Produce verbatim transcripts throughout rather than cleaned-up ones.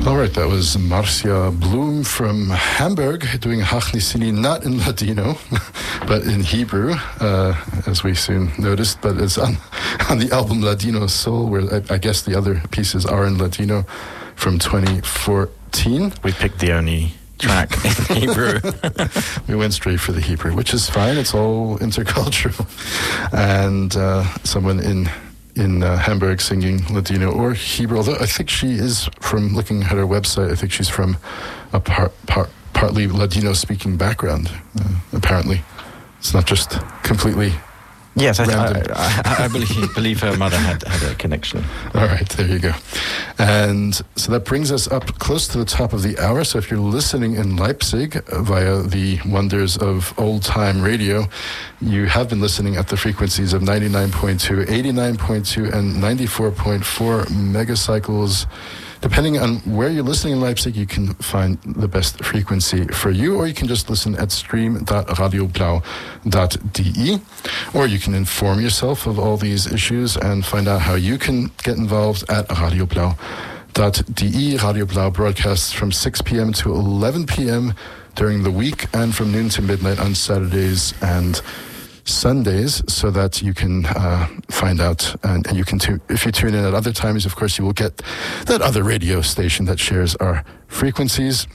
All right, that was Marcia Blum from Hamburg doing Hachnisini, not in Ladino, but in Hebrew, uh, as we soon noticed. But it's on, on the album Ladino Soul, where I, I guess the other pieces are in Ladino, from twenty fourteen. We picked the only track in Hebrew. We went straight for the Hebrew, which is fine. It's all intercultural. And uh, someone in in uh, Hamburg singing Ladino or Hebrew, although I think she is, from looking at her website, I think she's from a par, par, partly Ladino-speaking background, uh, apparently. It's not just completely Yes, I, random. I, I, I believe, believe her mother had, had a connection. All right, there you go. And so that brings us up close to the top of the hour. So if you're listening in Leipzig via the wonders of old-time radio, you have been listening at the frequencies of ninety-nine point two, eighty-nine point two, and ninety-four point four megacycles. Depending on where you're listening in Leipzig, you can find the best frequency for you, or you can just listen at stream dot radioblau dot de, or you can inform yourself of all these issues and find out how you can get involved at radioblau dot de. Radio Blau broadcasts from six p.m. to eleven p.m. during the week and from noon to midnight on Saturdays and Sundays, so that you can uh, find out, and, and you can tu- if you tune in at other times, of course, you will get that other radio station that shares our frequencies.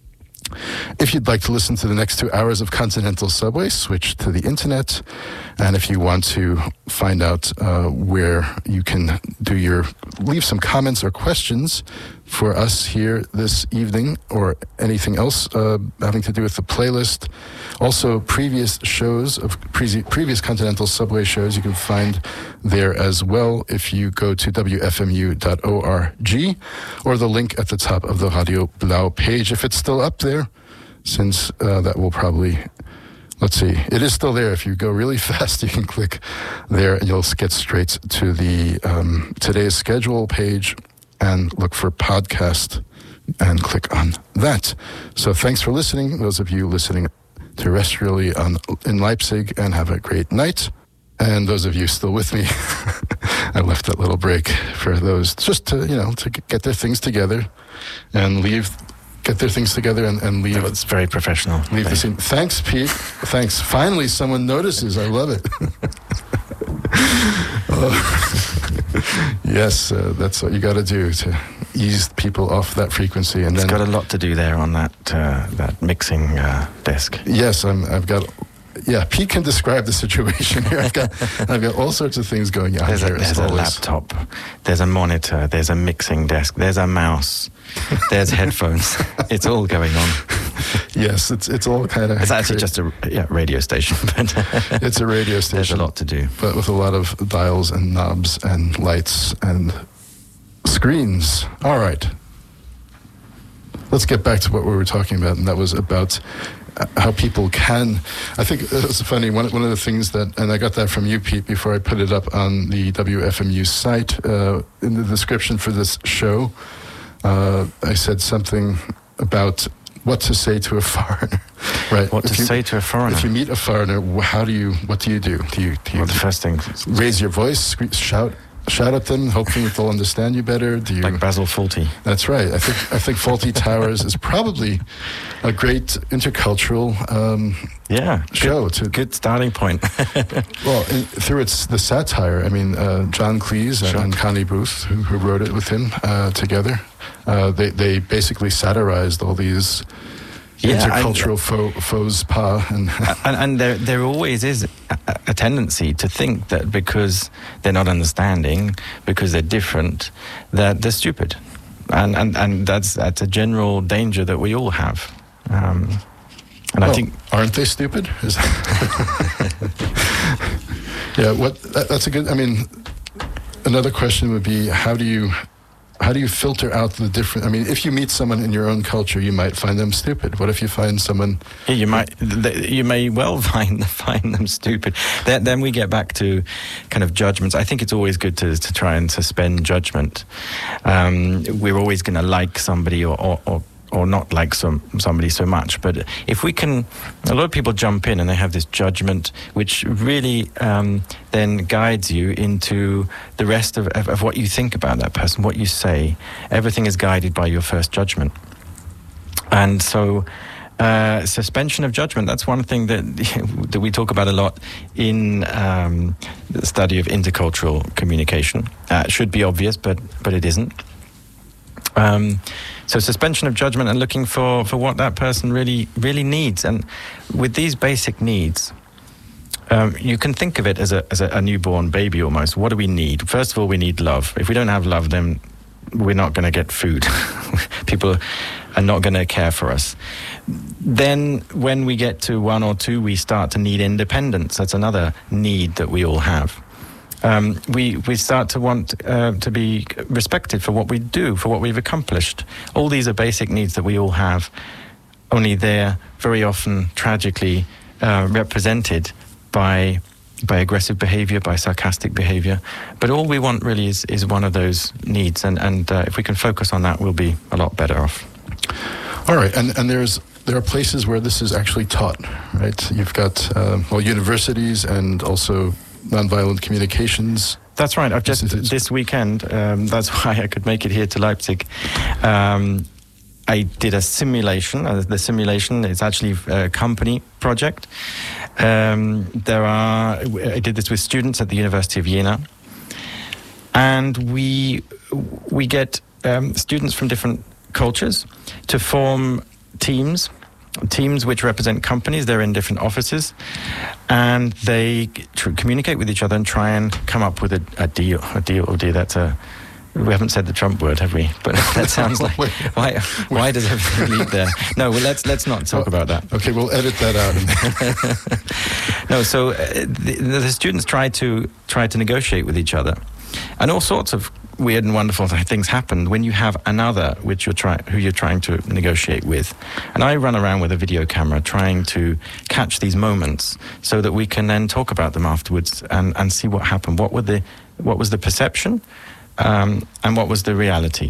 If you'd like to listen to the next two hours of Continental Subway, switch to the internet. And if you want to find out uh, where you can do your, leave some comments or questions for us here this evening, or anything else uh, having to do with the playlist. Also, previous shows of pre- previous Continental Subway shows you can find there as well if you go to w f m u dot org, or the link at the top of the Radio Blau page, if it's still up there, since uh, that will probably... Let's see. It is still there. If you go really fast, you can click there and you'll get straight to the um, today's schedule page and look for podcast and click on that. So thanks for listening, those of you listening terrestrially on, in Leipzig, and have a great night. And those of you still with me, I left that little break for those just to, you know, to get their things together and leave... Get their things together and, and leave. It's very professional. Leave the scene. Thanks, Pete. Thanks. Finally, someone notices. I love it. oh. Yes, uh, that's what you got to do to ease people off that frequency. And it's then, got a lot to do there on that uh, that mixing uh, desk. Yes, I'm, I've got. Yeah, Pete can describe the situation here. I've got, I've got all sorts of things going on there's here. A, there's a laptop, there's a monitor, there's a mixing desk, there's a mouse, there's headphones. It's all going on. Yes, it's it's all kind of... It's actually just a yeah, radio station. But it's a radio station. There's a lot to do. But with a lot of dials and knobs and lights and screens. All right. Let's get back to what we were talking about, and that was about... how people can, I think it's funny, one, one of the things that, and I got that from you, Pete, before I put it up on the W F M U site, uh, in the description for this show, uh, I said something about what to say to a foreigner, right? What if to you, say to a foreigner? If you meet a foreigner, how do you, what do you do? Do you, do you well, the first thing... raise your voice, scream, shout, shout at them, hoping that they'll understand you better? Do you, like Basil Fawlty. That's right. I think I think Fawlty Towers is probably a great intercultural um, yeah show. Good, to good starting point. Well, in, through its the satire. I mean, uh, John Cleese and, sure. and Connie Booth, who, who wrote it with him uh, together, uh, they they basically satirized all these. Yeah, intercultural faux, faux pas. And, and, and there there always is a, a tendency to think that because they're not understanding, because they're different, that they're stupid. And and, and that's that's a general danger that we all have. Um, and well, I think... Aren't they stupid? Is yeah, what that, that's a good... I mean, another question would be, how do you... How do you filter out the different... I mean, if you meet someone in your own culture, you might find them stupid. What if you find someone... Yeah, you might. You may well find find them stupid. Then, then we get back to kind of judgments. I think it's always good to, to try and suspend judgment. Um, we're always going to like somebody or, or, or or not like some somebody so much. But if we can, a lot of people jump in and they have this judgment, which really um, then guides you into the rest of, of, of what you think about that person, what you say. Everything is guided by your first judgment. And so uh, suspension of judgment, that's one thing that, that we talk about a lot in um, the study of intercultural communication. Uh, it should be obvious, but but it isn't. Um, so suspension of judgment and looking for, for what that person really really needs. And with these basic needs, um, you can think of it as a as a, a newborn baby almost. What do we need? First of all, we need love. If we don't have love, then we're not going to get food. People are not going to care for us. Then when we get to one or two, we start to need independence. That's another need that we all have. Um, we we start to want uh, to be respected for what we do, for what we've accomplished. All these are basic needs that we all have, only they're very often tragically uh, represented by by aggressive behavior, by sarcastic behavior. But all we want really is, is one of those needs, and, and uh, if we can focus on that, we'll be a lot better off. All right, and, and there's there are places where this is actually taught, right? You've got, uh, well, universities and also nonviolent communications. That's right. I've just, Institutes. this weekend, um, that's why I could make it here to Leipzig. Um, I did a simulation. Uh, the simulation is actually a company project. Um, there are, I did this with students at the University of Jena. And we, we get um, students from different cultures to form teams, teams which represent companies. They're in different offices, and they tr- communicate with each other and try and come up with a, a deal. A deal, oh dear, that's a... We haven't said the Trump word, have we? But that sounds like... why Why does everything lead there? No, well, let's let's not talk about that. Okay, we'll edit that out. No, so uh, the, the students try to try to negotiate with each other. And all sorts of weird and wonderful things happen when you have another which you're try- who you're trying to negotiate with. And I run around with a video camera trying to catch these moments so that we can then talk about them afterwards and, and see what happened. What were the what was the perception? Um, and what was the reality?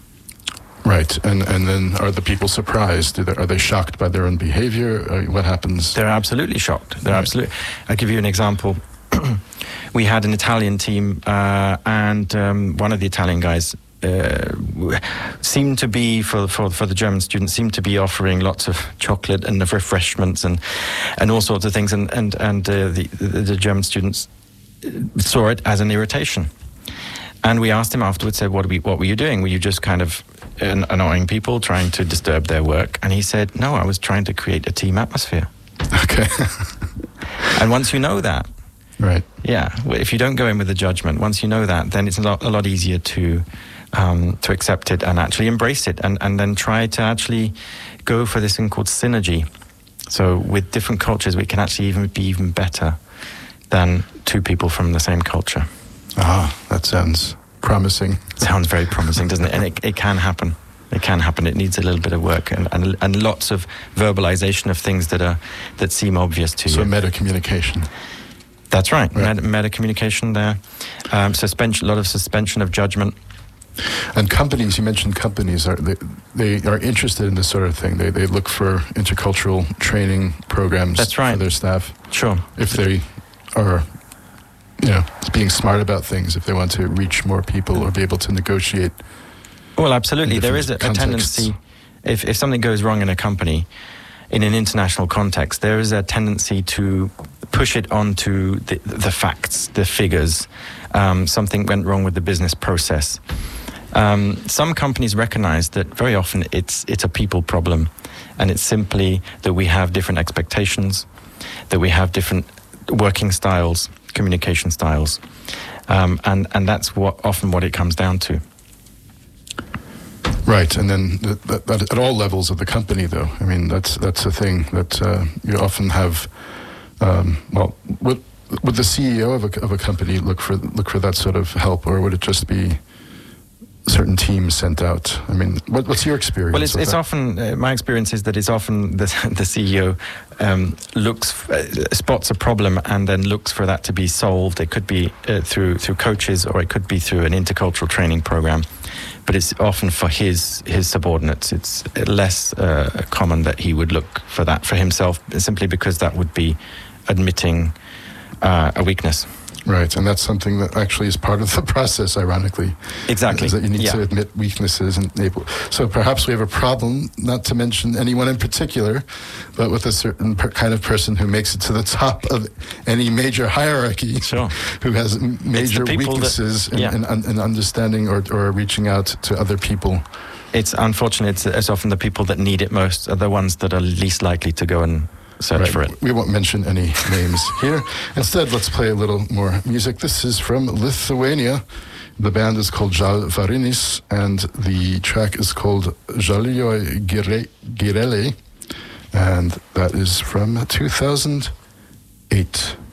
Right, and and then are the people surprised? Do they, are they shocked by their own behavior? Uh, what happens? They're absolutely shocked. They're Right. absolutely. I'll give you an example. We had an Italian team, uh, and um, one of the Italian guys uh, seemed to be for for for the German students seemed to be offering lots of chocolate and of refreshments and and all sorts of things, and and and uh, the, the the German students saw it as an irritation. And we asked him afterwards, said, what, we, what were you doing? Were you just kind of an, annoying people, trying to disturb their work? And he said, no, I was trying to create a team atmosphere. Okay. And once you know that, Right. yeah, if you don't go in with a judgment, once you know that, then it's a lot, a lot easier to um, to accept it and actually embrace it, and, and then try to actually go for this thing called synergy. So with different cultures, we can actually even be even better than two people from the same culture. Ah, that sounds promising. Sounds very promising, doesn't it? And it, it can happen. It can happen. It needs a little bit of work and, and, and lots of verbalization of things that are that seem obvious to So you. meta communication. That's right. Right. Meta, meta communication there. Um, suspension, a lot of suspension of judgment. And companies, you mentioned companies, are they, they are interested in this sort of thing. They they look for intercultural training programs That's right. for their staff. Sure. If they are, you know, being smart about things, if they want to reach more people or be able to negotiate. Well, absolutely. in There is a, a different contexts. tendency, if, if something goes wrong in a company, in an international context, there is a tendency to push it onto the, the facts, the figures. Um, something went wrong with the business process. Um, some companies recognize that very often it's it's a people problem, and it's simply that we have different expectations, that we have different working styles, communication styles, um, and and that's what often what it comes down to. Right, and then that, that, that at all levels of the company, though. I mean, that's that's the thing that uh, you often have. Um, well, would would the C E O of a of a company look for look for that sort of help, or would it just be certain team sent out? I mean, what, what's your experience? Well, it's, it's that? often, uh, my experience is that it's often the, the C E O um, looks, uh, spots a problem and then looks for that to be solved. It could be uh, through through coaches, or it could be through an intercultural training program. But it's often for his his subordinates. It's less uh, common that he would look for that for himself, simply because that would be admitting uh, a weakness. Right, and that's something that actually is part of the process, ironically. Exactly. Is that you need yeah. to admit weaknesses and able. So perhaps we have a problem, not to mention anyone in particular, but with a certain per kind of person who makes it to the top of any major hierarchy, sure. who has major weaknesses that, yeah. in, in, in understanding or, or reaching out to other people. It's unfortunate. It's, it's often the people that need it most are the ones that are least likely to go and search right. for it. We won't mention any names here. Instead, let's play a little more music. This is from Lithuania. The band is called Žal Varinis, and the track is called Žalioj Girelė, and that is from two thousand eight.